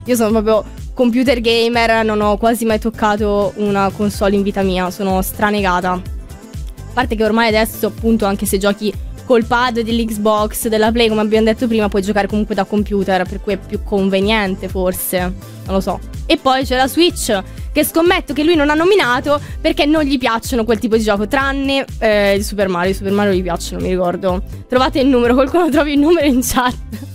Io sono proprio computer gamer, non ho quasi mai toccato una console in vita mia, sono stranegata. A parte che ormai adesso, appunto, anche se giochi col pad dell'Xbox, della Play, come abbiamo detto prima, puoi giocare comunque da computer, per cui è più conveniente forse, non lo so. E poi c'è la Switch, che scommetto che lui non ha nominato perché non gli piacciono quel tipo di gioco, tranne il Super Mario. I Super Mario gli piacciono, mi ricordo. Trovate il numero, qualcuno trovi il numero in chat.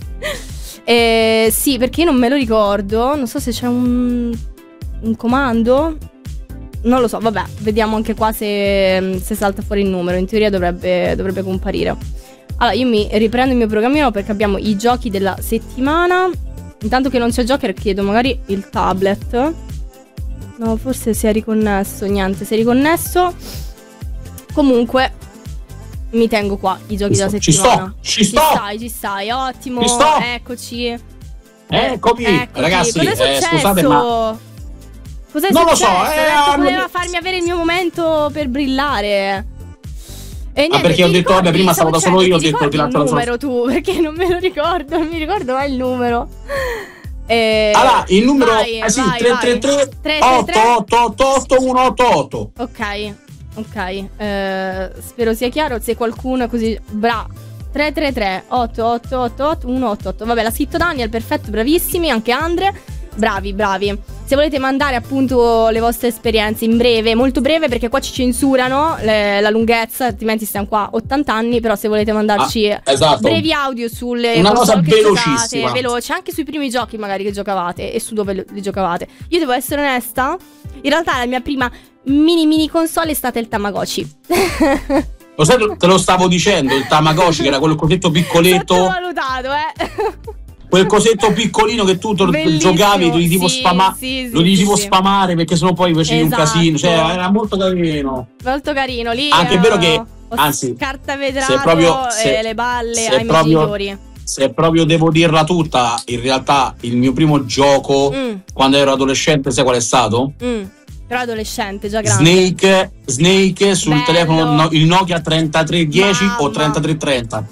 Sì, perché io non me lo ricordo, non so se c'è un comando. Non lo so, vabbè, vediamo anche qua se salta fuori il numero. In teoria dovrebbe comparire. Allora, io mi riprendo il mio programmino perché abbiamo i giochi della settimana. Intanto che non c'è Joker, chiedo magari il tablet. No, forse si è riconnesso. Niente, si è riconnesso. Comunque mi tengo qua i giochi della settimana. Ci stai, ottimo. Eccoci. Eccomi. Ragazzi, scusate, ma cos'è non successo? lo so, voleva farmi avere il mio momento per brillare. E niente, perché ho detto, vabbè, prima stavo da solo io, ho detto ti lancio il numero tu, perché non me lo ricordo, non mi ricordo mai il numero. Allora, il numero è 333 888 188. Ok, spero sia chiaro. Se qualcuno è così 333 888 188. Vabbè, l'ha scritto Daniel, perfetto, bravissimi. Anche Andre, bravi. Se volete mandare appunto le vostre esperienze in breve, molto breve, perché qua ci censurano la lunghezza, altrimenti stiamo qua 80 anni. Però se volete mandarci brevi audio sulle una cosa velocissima, veloce, anche sui primi giochi magari che giocavate e su dove li giocavate. Io devo essere onesta, in realtà la mia prima mini console è stata il Tamagotchi. Lo sai, te lo stavo dicendo, il Tamagotchi, che era quel cosetto piccoletto, sottovalutato, quel cosetto piccolino che tu giocavi, lo devi tipo spamare, perché sennò poi facevi un casino. Cioè, era molto carino. Molto carino, lì. Anche è vero che, anzi, carta vedrato, le balle ai miei genitori. Se proprio devo dirla tutta, in realtà il mio primo gioco quando ero adolescente, sai qual è stato? Però adolescente, già grande. Snake sul telefono, il Nokia 3310 o 3330.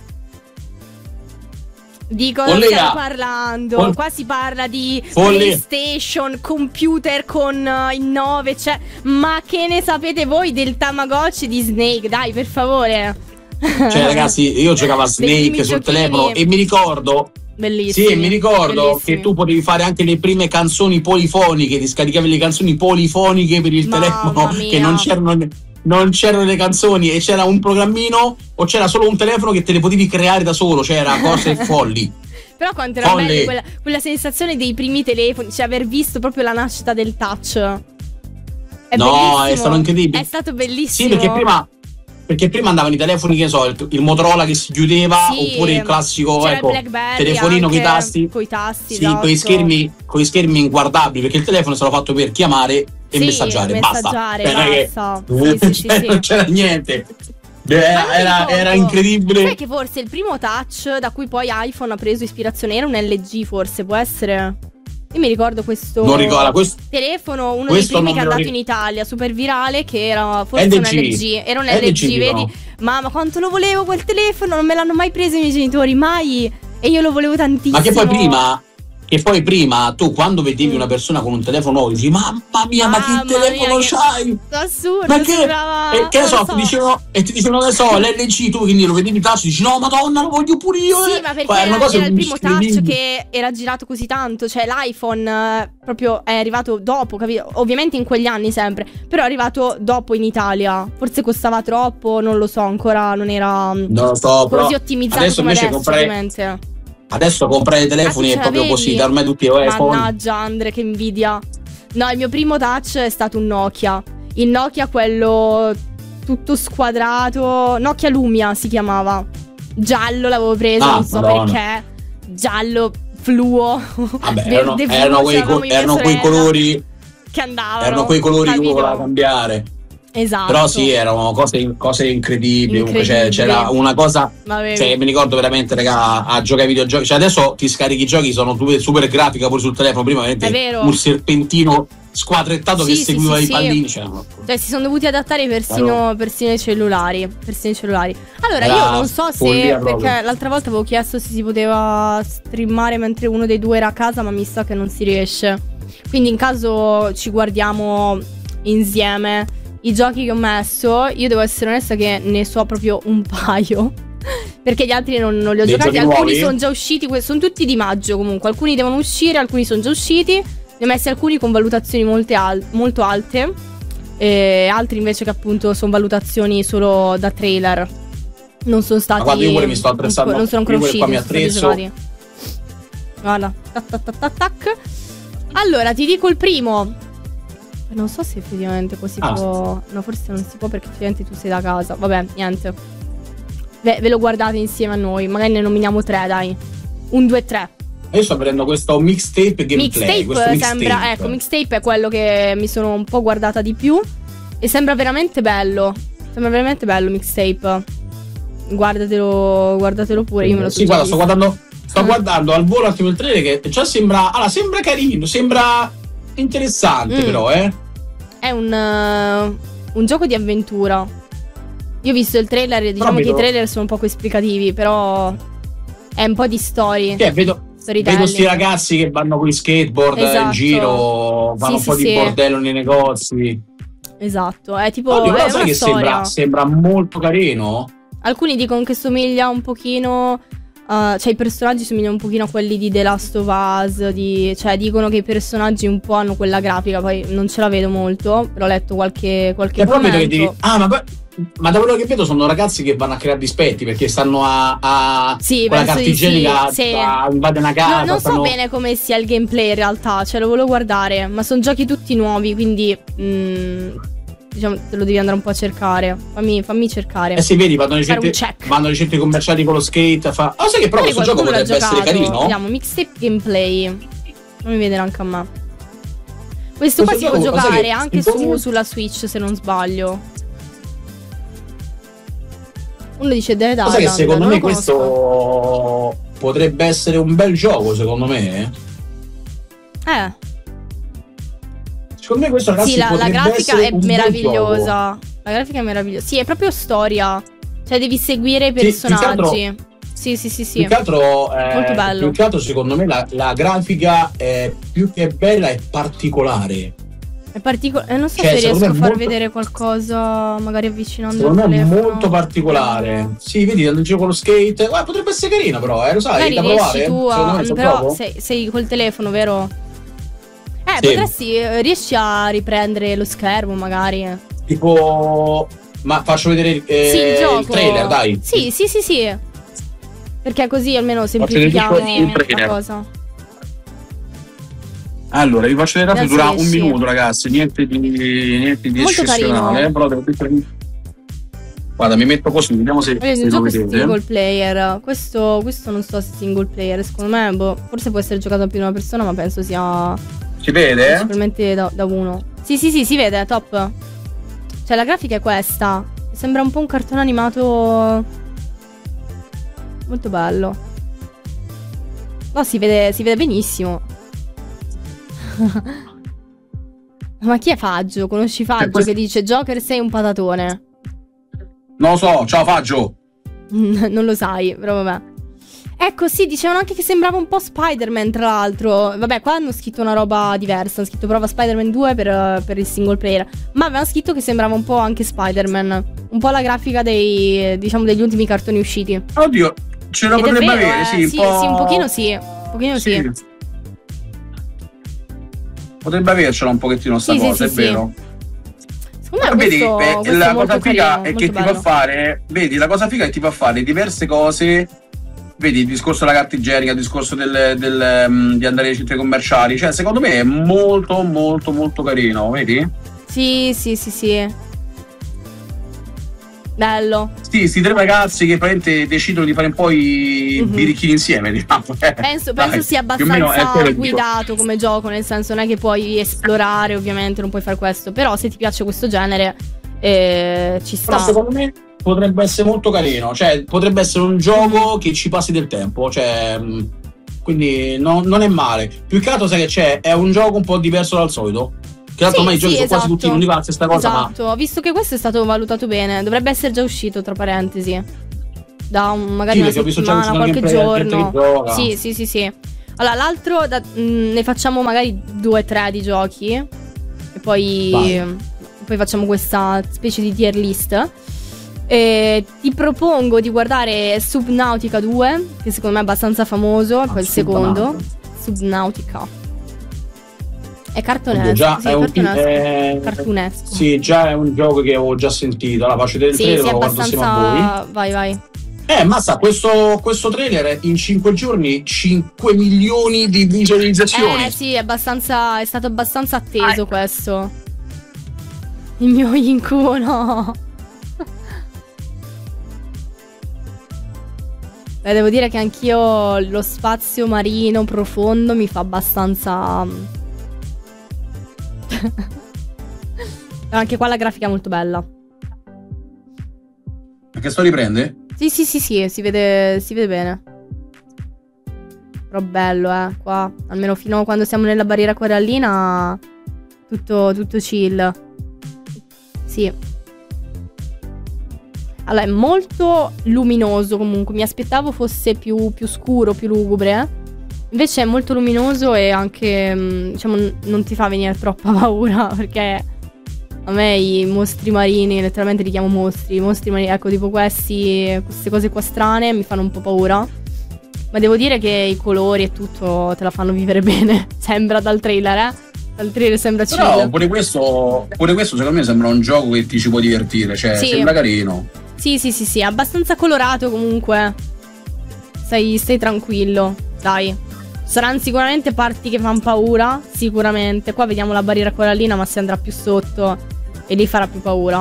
Di cosa stiamo parlando? Qua si parla di PlayStation, computer con il 9, cioè, ma che ne sapete voi del Tamagotchi di Snake? Dai, per favore. Cioè, ragazzi, io giocavo a Snake sul telefono e mi ricordo. Bellissimo. Sì, mi ricordo che tu potevi fare anche le prime canzoni polifoniche, ti scaricavi le canzoni polifoniche per il telefono, che non c'erano le canzoni e c'era un programmino o c'era solo un telefono che te le potevi creare da solo, c'era cose folli. Però quanto era bella quella sensazione dei primi telefoni, cioè aver visto proprio la nascita del touch. È stato incredibile. È stato bellissimo. Sì, perché prima andavano i telefoni, che ne so, il Motorola che si chiudeva, oppure il classico telefonino con i tasti. Con i tasti, sì, con gli schermi inguardabili, perché il telefono è stato fatto per chiamare e messaggiare. Basta. Non c'era niente. Era incredibile. Sai che forse il primo touch da cui poi iPhone ha preso ispirazione era un LG, forse, può essere? Io mi ricordo questo telefono, uno dei primi che è andato in Italia, super virale, che era forse un LG. Era un LG, vedi? Mamma, quanto lo volevo quel telefono, non me l'hanno mai preso i miei genitori, mai. E io lo volevo tantissimo. Ma che poi prima tu, quando vedevi una persona con un telefono nuovo, dici mamma mia, ma che telefono c'hai? Assurdo. Ma che ne so, ti dicevano che so, l'LG, tu quindi lo vedevi in touch, dici no, madonna, lo voglio pure io. Sì, ma perché era il primo touch che era girato così tanto, cioè l'iPhone proprio è arrivato dopo, capito? Ovviamente in quegli anni sempre, però è arrivato dopo in Italia. Forse costava troppo, non lo so, ancora non era così ottimizzato adesso come invece adesso, ovviamente. Adesso comprare i telefoni è proprio così, ormai tutti iPhone. Mannaggia Andre, che invidia. No, il mio primo touch è stato un Nokia. Il Nokia, quello tutto squadrato, Nokia Lumia si chiamava. Giallo l'avevo preso, non so perché. Giallo fluo. Vabbè, erano quei colori che andavano. Erano quei colori che voleva cambiare. Esatto. Però sì, erano cose incredibili. Comunque c'era una cosa, cioè, mi ricordo veramente, raga, a giocare ai videogiochi. Cioè adesso ti scarichi i giochi, sono super grafica pure sul telefono. Prima veramente un serpentino squadrettato che seguiva i pallini. Cioè si sono dovuti adattare persino ai cellulari. Allora io non so se, perché l'altra volta avevo chiesto se si poteva streamare mentre uno dei due era a casa, ma mi sa che non si riesce. Quindi in caso ci guardiamo insieme i giochi che ho messo, io devo essere onesta che ne so proprio un paio. Perché gli altri non li ho giocati, alcuni sono già usciti, sono tutti di maggio comunque, alcuni devono uscire, alcuni sono già usciti, ne ho messi alcuni con valutazioni molto alte, e altri invece che appunto sono valutazioni solo da trailer, non sono stati, guarda, io pure mi sto attrezzando, non sono ancora usciti, qua mi attrezzo. Guarda, tac. Allora ti dico il primo, non so se effettivamente così può, no forse non si può perché effettivamente tu sei da casa, vabbè niente. Ve lo guardate insieme a noi, magari ne nominiamo 3, dai. 1, 2, 3. Io sto vedendo questo mixtape gameplay. Mixtape è quello che mi sono un po' guardata di più. E sembra veramente bello. Mixtape. Guardatelo pure. Io me lo sto guardando al volo attimo il trailer che già sembra carino, sembra interessante però, È un gioco di avventura. Io ho visto il trailer e diciamo che i trailer sono un poco esplicativi, però è un po' di storie. Vedo sti ragazzi che vanno con i skateboard in giro, fanno un po' di bordello nei negozi. Esatto, è tipo però sai che sembra molto carino? Alcuni dicono che somiglia un pochino cioè i personaggi somigliano un pochino a quelli di The Last of Us, cioè dicono che i personaggi un po' hanno quella grafica, poi non ce la vedo molto, però ho letto qualche commento. Ma da quello che vedo sono ragazzi che vanno a creare dispetti perché stanno con la carta igienica invade una casa. Non so bene come sia il gameplay in realtà, cioè lo volevo guardare, ma sono giochi tutti nuovi, quindi diciamo te lo devi andare un po' a cercare. Fammi cercare. Sì, vedi, vanno nei centri commerciali con lo skate. Sai che proprio questo gioco potrebbe essere carino? Vediamo, mixtape gameplay. Fammi vedere anche a me. Questo qua si può giocare anche sulla Switch, se non sbaglio. Uno dice Dead Island. Sai che secondo me questo potrebbe essere un bel gioco, secondo me. Secondo me questo, ragazzi, la grafica è meravigliosa. La grafica è meravigliosa. Sì, è proprio storia. Cioè devi seguire i personaggi. Sì. Più che altro molto bello. Più che altro secondo me la grafica è più che bella, è particolare. Non so se riesco a far vedere qualcosa, magari avvicinando il telefono. Secondo me è molto particolare. Sì, vedi, andando in giro con lo skate. Potrebbe essere carino, però, lo sai, da provare. Però sei col telefono, vero? Sì. Riesci a riprendere lo schermo, magari. Tipo, ma faccio vedere il trailer, dai. Sì. Perché così almeno semplifichiamo la cosa. Allora, vi faccio vedere, dura un minuto, ragazzi, niente di eccezionale, però devo dire. Guarda, mi metto così, vediamo se il gioco è single player. Questo non so se è single player, secondo me forse può essere giocato da più di una persona, ma penso sia. Si vede? Principalmente da uno. Sì, si vede, top. Cioè la grafica è questa. Sembra un po' un cartone animato molto bello. No, si vede benissimo. Ma chi è Faggio? Conosci Faggio che dice Joker sei un patatone? Non lo so, ciao Faggio. Non lo sai, però vabbè. Ecco, sì, dicevano anche che sembrava un po' Spider-Man, tra l'altro. Vabbè, qua hanno scritto una roba diversa. Hanno scritto prova Spider-Man 2 per il single player. Ma avevano scritto che sembrava un po' anche Spider-Man. Un po' la grafica degli ultimi cartoni usciti. Oddio, ce lo potrebbe avere, sì, un pochino sì. Potrebbe avercela un pochettino sta cosa, è vero. Secondo me vedi, la cosa figa è che ti fa fare, vedi, la cosa figa è che ti fa fare diverse cose. Vedi il discorso della carta igienica, il discorso di andare nei centri commerciali. Cioè, secondo me è molto, molto, molto carino, vedi? Sì. Bello. Sì, sti tre ragazzi che praticamente decidono di fare un po' i birichini insieme, diciamo. Penso sia abbastanza guidato come gioco, nel senso non è che puoi esplorare, ovviamente non puoi fare questo, però se ti piace questo genere ci sta. Però secondo me potrebbe essere molto carino, cioè potrebbe essere un gioco che ci passi del tempo, cioè quindi non è male. Più che altro sai che c'è, è un gioco un po' diverso dal solito. Che l'altro ormai i giochi sono quasi tutti, non dico la stessa cosa, esatto. Ma... visto che questo è stato valutato bene, dovrebbe essere già uscito, tra parentesi, da magari una settimana, qualche giorno. Sì. Allora, l'altro ne facciamo magari 2 o 3 di giochi e poi facciamo questa specie di tier list. Ti propongo di guardare Subnautica 2, che secondo me è abbastanza famoso, poi il secondo Subnautica. È cartonesco, già sì, è cartunesco. Sì, già è un gioco che avevo già sentito. La pace del trailer, sì, lo guardo insieme a voi. Vai. Mazza, questo trailer in 5 giorni 5 milioni di visualizzazioni. Sì, è stato abbastanza atteso questo. Il mio incubo, no. Devo dire che anch'io lo spazio marino profondo mi fa abbastanza... Anche qua la grafica è molto bella. Perché sto riprende? Sì, si vede bene. Però bello, qua. Almeno fino a quando siamo nella barriera corallina, tutto chill. Sì. Allora, è molto luminoso comunque. Mi aspettavo fosse più scuro, più lugubre. Invece è molto luminoso e anche, diciamo, non ti fa venire troppa paura, perché a me i mostri marini, letteralmente li chiamo mostri. I mostri marini, ecco, tipo queste cose qua strane mi fanno un po' paura. Ma devo dire che i colori e tutto te la fanno vivere bene. Sembra dal trailer, Dal trailer sembra chill. Però pure questo secondo me sembra un gioco che ti ci può divertire. Cioè, sembra carino. Sì, abbastanza colorato comunque. Stai tranquillo, dai. Saranno sicuramente parti che fanno paura, sicuramente. Qua vediamo la barriera corallina, ma si andrà più sotto e lì farà più paura.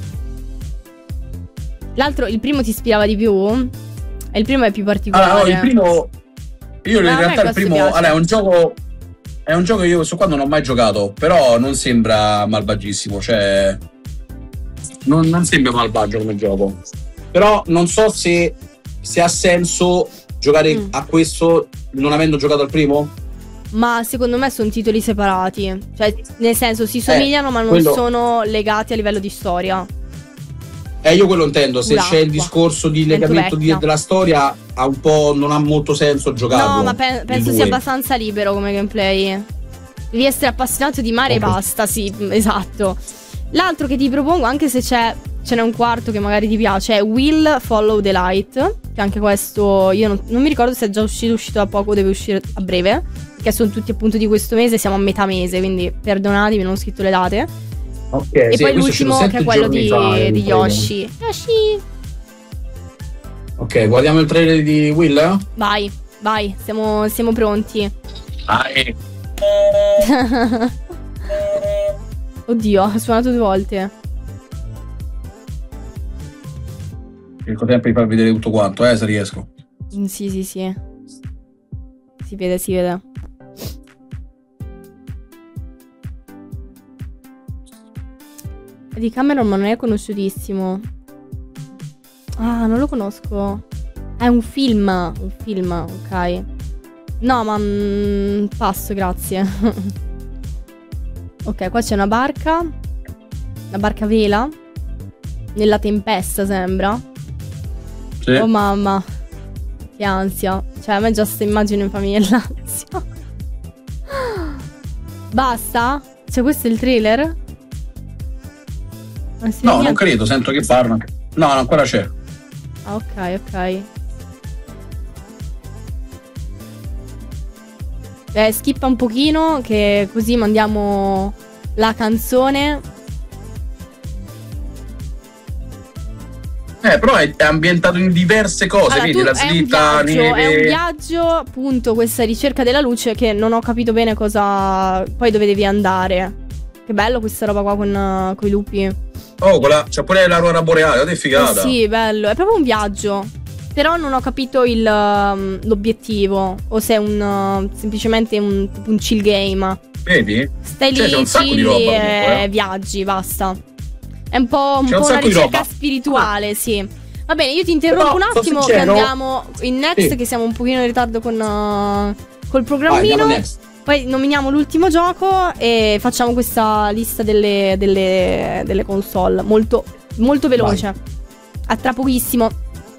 L'altro, il primo ti ispirava di più? E il primo è più particolare. Allora, no, il primo... Io in realtà il primo... Allora, è un gioco che io su qua non ho mai giocato, però non sembra malvagissimo, cioè... Non sembra malvagio come gioco. Però non so se ha senso giocare a questo non avendo giocato al primo. Ma secondo me sono titoli separati. Cioè, nel senso, si somigliano ma non sono legati a livello di storia. Io quello intendo. Se c'è il discorso di legamento della storia, ha un po', non ha molto senso giocarlo. No, ma penso sia abbastanza libero come gameplay. Devi essere appassionato di mare e basta. Sì, esatto. L'altro che ti propongo, anche se ce n'è un quarto che magari ti piace, è Will Follow the Light. Che anche questo io non mi ricordo se è già uscito da poco o deve uscire a breve, perché sono tutti appunto di questo mese, siamo a metà mese, quindi perdonatemi, non ho scritto le date. Ok. E poi l'ultimo che è quello di Yoshi. Ok, guardiamo il trailer di Will? Vai, siamo pronti. Vai. Oddio, ha suonato 2 volte. Cerco sempre di far vedere tutto quanto, se riesco. Sì. Si vede. Di Cameron, ma non è conosciutissimo. Ah, non lo conosco. È un film, ok. No, ma passo, grazie. Ok, qua c'è una barca a vela. Nella tempesta sembra. Sì. Oh mamma, che ansia. Cioè, a me già sta immagine in famiglia l'ansia. Basta? Cioè, questo è il trailer? No, non credo, sento che parla. No, ancora c'è. Ah, ok. Skippa un pochino, che così mandiamo la canzone. Però è ambientato in diverse cose, allora, vedi la slitta, neve. È un viaggio, appunto, questa ricerca della luce, che non ho capito bene cosa... Poi dove devi andare. Che bello questa roba qua con i lupi. Oh, c'è pure l'aurora boreale, è figata. Sì, bello, è proprio un viaggio. Però non ho capito l'obiettivo, o se è semplicemente un chill game. Vedi? Stai lì, chilli e viaggi, basta. È un po' una ricerca spirituale, sì. Va bene, io ti interrompo un attimo, che andiamo in next, che siamo un pochino in ritardo col programmino. Poi nominiamo l'ultimo gioco e facciamo questa lista delle console molto, molto veloce. Vai. A tra pochissimo.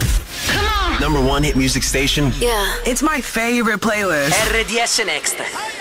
Number one hit music station. Yeah. It's my favorite playlist. RDS Next.